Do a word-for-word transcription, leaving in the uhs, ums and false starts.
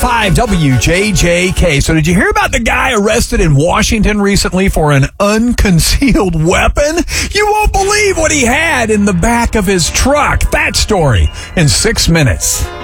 five W J J K. So did you hear about the guy arrested in Washington recently for an unconcealed weapon? You won't believe what he had in the back of his truck. That story in six minutes.